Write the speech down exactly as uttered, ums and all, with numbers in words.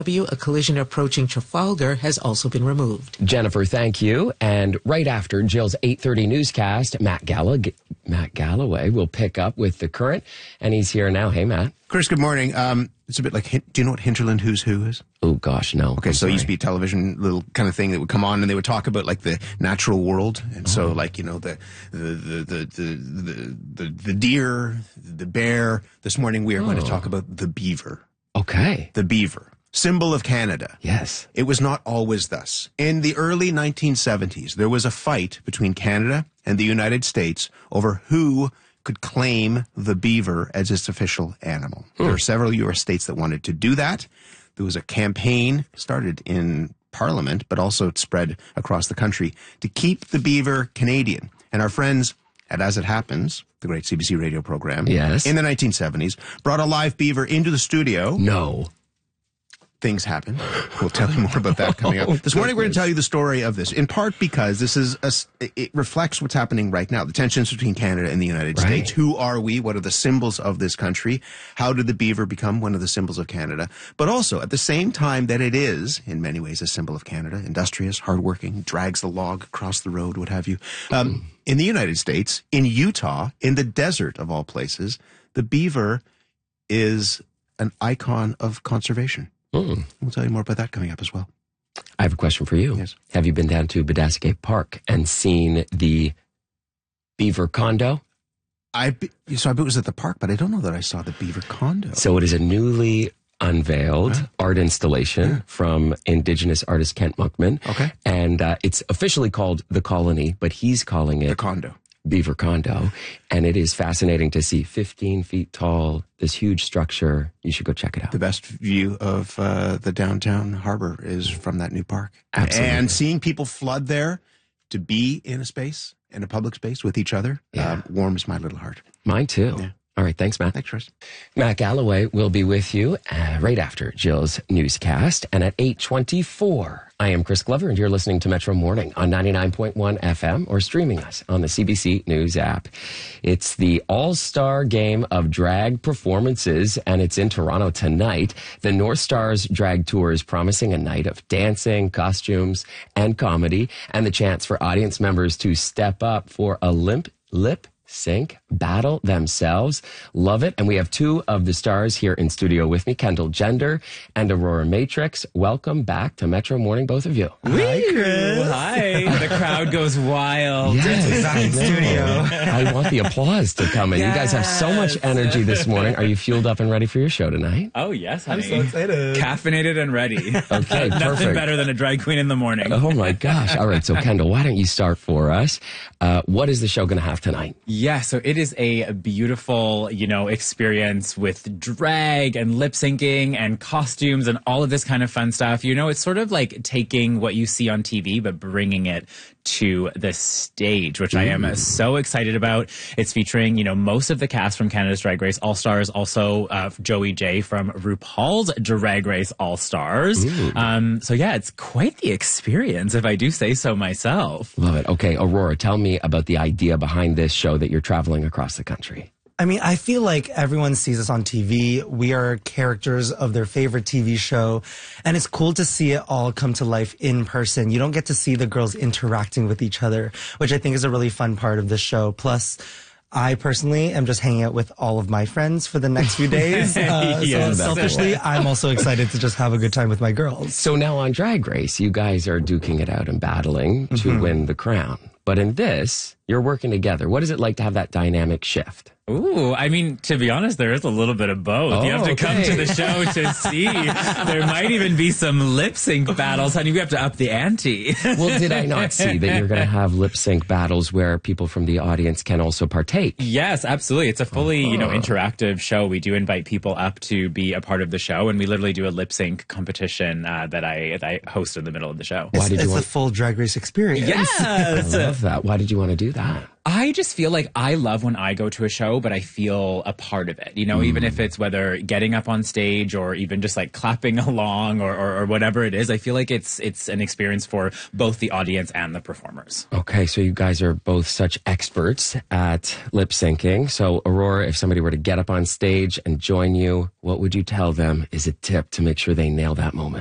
A collision approaching Trafalgar has also been removed. Jennifer, thank you. And right after Jill's eight thirty newscast, Matt, Gall- Matt Galloway will pick up with the current, and he's here now. Hey, Matt. Chris, good morning. Um, it's a bit like, do you know what Hinterland Who's Who is? Oh, gosh, no. Okay, I'm so sorry. it used to be a television little kind of thing that would come on, and they would talk about, like, the natural world. And so, Oh. like, you know, the the, the, the, the, the, the deer, the bear. This morning we are going to talk about the beaver. Okay. The beaver. Symbol of Canada. Yes. It was not always thus. In the early nineteen seventies, there was a fight between Canada and the United States over who could claim the beaver as its official animal. Hmm. There are several U S states that wanted to do that. There was a campaign started in Parliament, but also it spread across the country to keep the beaver Canadian. And our friends at As It Happens, the great C B C radio program, yes. in the nineteen seventies, brought a live beaver into the studio. No. Things happen. We'll tell you more about that coming up. Oh, this morning we're going goodness. to tell you the story of this, in part because this is a, it reflects what's happening right now, the tensions between Canada and the United Right. States. Who are we? What are the symbols of this country? How did the beaver become one of the symbols of Canada? But also, at the same time that it is, in many ways, a symbol of Canada, industrious, hardworking, drags the log across the road, what have you. Um, in the United States, in Utah, in the desert of all places, the beaver is an icon of conservation. Mm. We'll tell you more about that coming up as well. I have a question for you. Yes. Have you been down to Badasket Park and seen the beaver condo? I so I was at the park, but I don't know that I saw the beaver condo. So it is a newly unveiled Huh? art installation Yeah. from Indigenous artist Kent Muckman. Okay. And uh, it's officially called The Colony, but he's calling The it condo. Beaver Condo. And it is fascinating to see fifteen feet tall, this huge structure. You should go check it out. The best view of uh, the downtown harbor is from that new park. Absolutely. And seeing people flood there to be in a space, in a public space with each other, Yeah. uh, warms my little heart. Mine too. Yeah. All right. Thanks, Matt. Thanks, Chris. Matt Galloway will be with you uh, right after Jill's newscast. And at eight twenty-four, I am Chris Glover, and you're listening to Metro Morning on ninety-nine point one F M or streaming us on the C B C News app. It's the all-star game of drag performances, and it's in Toronto tonight. The North Stars drag tour is promising a night of dancing, costumes, and comedy, and the chance for audience members to step up for a limp lip sync battle themselves. Love it. And we have two of the stars here in studio with me, Kendall Gender and Aurora Matrix. Welcome back to Metro Morning, both of you. Hi, Chris. Hi. The crowd goes wild. Yes, Back in I know. studio. I want the applause to come in. You guys have so much Yes. energy this morning. Are you fueled up and ready for your show tonight? Oh, yes, honey. I'm so excited. Caffeinated and ready. Okay, Nothing perfect. better than a drag queen in the morning. Oh my gosh. All right. So Kendall, why don't you start for us? Uh, what is the show going to have tonight? Yeah, so it is a beautiful, you know, experience with drag and lip syncing and costumes and all of this kind of fun stuff. You know, it's sort of like taking what you see on T V, but bringing it to the stage, which I am so excited about. It's featuring, you know, most of the cast from Canada's Drag Race All-Stars, also uh, Joey J from RuPaul's Drag Race All-Stars. Um, so yeah, it's quite the experience, if I do say so myself. Love it. Okay. Aurora, tell me about the idea behind this show that you're traveling across the country. I mean, I feel like everyone sees us on T V. We are characters of their favorite T V show. And it's cool to see it all come to life in person. You don't get to see the girls interacting with each other, which I think is a really fun part of the show. Plus, I personally am just hanging out with all of my friends for the next few days. Uh, Yeah, so that's selfishly, I'm also excited to just have a good time with my girls. So now on Drag Race, you guys are duking it out and battling to Mm-hmm. win the crown. But in this, you're working together. What is it like to have that dynamic shift? Ooh, I mean, to be honest, there is a little bit of both. you Oh, have to come okay. to the show to see. There might even be some lip sync battles, honey. We have to up the ante. Well, did I not see that you're going to have lip sync battles where people from the audience can also partake? Yes, absolutely. It's a fully, you know, interactive show. We do invite people up to be a part of the show, and we literally do a lip sync competition uh, that I that I host in the middle of the show. Why did it's you a want? full drag race experience. I Yes. love that. Why did you want to do that? I just feel like I love when I go to a show, but I feel a part of it, you know, mm. even if it's whether getting up on stage or even just like clapping along or, or, or whatever it is. I feel like it's it's an experience for both the audience and the performers. Okay, so you guys are both such experts at lip syncing. So Aurora, if somebody were to get up on stage and join you, what would you tell them is a tip to make sure they nail that moment?